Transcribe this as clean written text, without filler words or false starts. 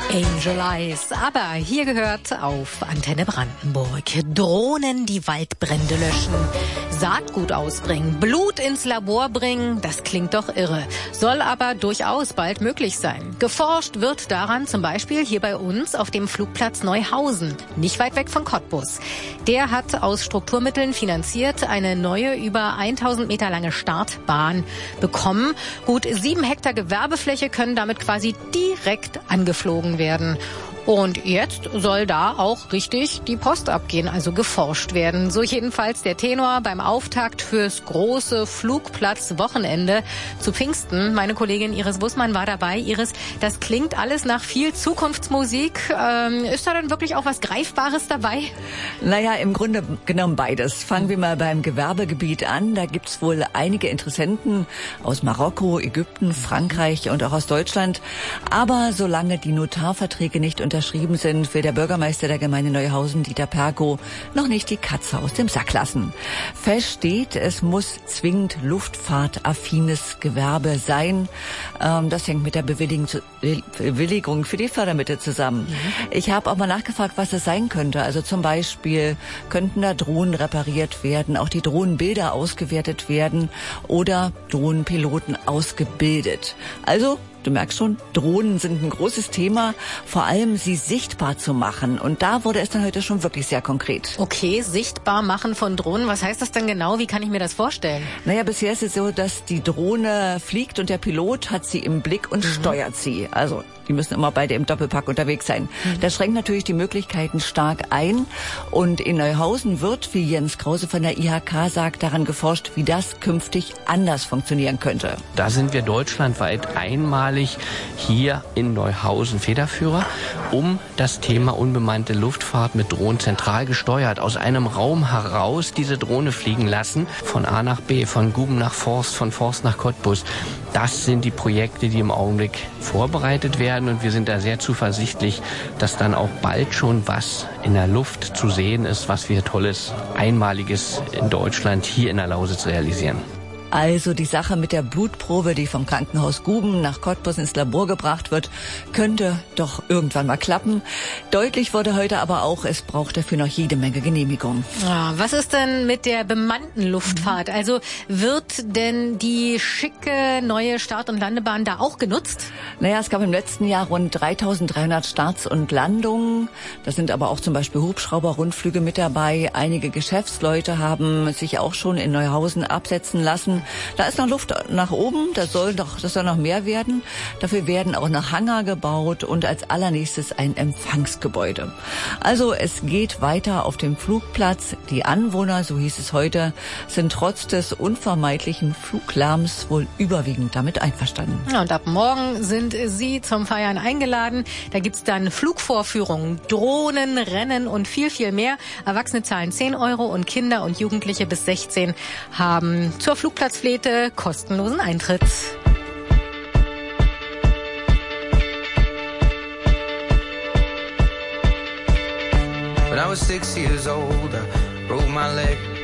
Angel Eyes, aber hier gehört auf Antenne Brandenburg. Drohnen, die Waldbrände löschen, Saatgut ausbringen, Blut ins Labor bringen, das klingt doch irre. Soll aber durchaus bald möglich sein. Geforscht wird daran zum Beispiel hier bei uns auf dem Flugplatz Neuhausen, nicht weit weg von Cottbus. Der hat aus Strukturmitteln finanziert eine neue, über 1000 Meter lange Startbahn bekommen. Gut 7 Hektar Gewerbefläche können damit quasi direkt angeflogen werden. Und jetzt soll da auch richtig die Post abgehen, also geforscht werden. So jedenfalls der Tenor beim Auftakt fürs große Flugplatzwochenende zu Pfingsten. Meine Kollegin Iris Bussmann war dabei. Iris, das klingt alles nach viel Zukunftsmusik. Ist da dann wirklich auch was Greifbares dabei? Naja, im Grunde genommen beides. Fangen wir mal beim Gewerbegebiet an. Da gibt's wohl einige Interessenten aus Marokko, Ägypten, Frankreich und auch aus Deutschland. Aber solange die Notarverträge nicht unterschrieben sind, will der Bürgermeister der Gemeinde Neuhausen, Dieter Perkow, noch nicht die Katze aus dem Sack lassen. Fest steht, es muss zwingend luftfahrtaffines Gewerbe sein. Das hängt mit der Bewilligung für die Fördermittel zusammen. Ich habe auch mal nachgefragt, was das sein könnte. Also zum Beispiel könnten da Drohnen repariert werden, auch die Drohnenbilder ausgewertet werden oder Drohnenpiloten ausgebildet. Also du merkst schon, Drohnen sind ein großes Thema, vor allem sie sichtbar zu machen. Und da wurde es dann heute schon wirklich sehr konkret. Okay, sichtbar machen von Drohnen. Was heißt das denn genau? Wie kann ich mir das vorstellen? Naja, bisher ist es so, dass die Drohne fliegt und der Pilot hat sie im Blick und steuert sie. Also die müssen immer beide im Doppelpack unterwegs sein. Das schränkt natürlich die Möglichkeiten stark ein. Und in Neuhausen wird, wie Jens Krause von der IHK sagt, daran geforscht, wie das künftig anders funktionieren könnte. Da sind wir deutschlandweit einmalig hier in Neuhausen Federführer, um das Thema unbemannte Luftfahrt mit Drohnen zentral gesteuert aus einem Raum heraus diese Drohne fliegen lassen, von A nach B, von Guben nach Forst, von Forst nach Cottbus. Das sind die Projekte, die im Augenblick vorbereitet werden und wir sind da sehr zuversichtlich, dass dann auch bald schon was in der Luft zu sehen ist, was wir Tolles, Einmaliges in Deutschland hier in der Lausitz realisieren. Also die Sache mit der Blutprobe, die vom Krankenhaus Guben nach Cottbus ins Labor gebracht wird, könnte doch irgendwann mal klappen. Deutlich wurde heute aber auch, es braucht dafür noch jede Menge Genehmigung. Ja, was ist denn mit der bemannten Luftfahrt? Also wird denn die schicke neue Start- und Landebahn da auch genutzt? Naja, es gab im letzten Jahr rund 3300 Starts und Landungen. Da sind aber auch zum Beispiel Hubschrauber-Rundflüge mit dabei. Einige Geschäftsleute haben sich auch schon in Neuhausen absetzen lassen. Da ist noch Luft nach oben, das soll noch mehr werden. Dafür werden auch noch Hangar gebaut und als allernächstes ein Empfangsgebäude. Also es geht weiter auf dem Flugplatz. Die Anwohner, so hieß es heute, sind trotz des unvermeidlichen Fluglärms wohl überwiegend damit einverstanden. Ja, und ab morgen sind Sie zum Feiern eingeladen. Da gibt's dann Flugvorführungen, Drohnen, Rennen und viel, viel mehr. Erwachsene zahlen 10 € und Kinder und Jugendliche bis 16 haben zur Flugplatzflete kostenlosen Eintritt. When I was 6 years old, I broke my leg.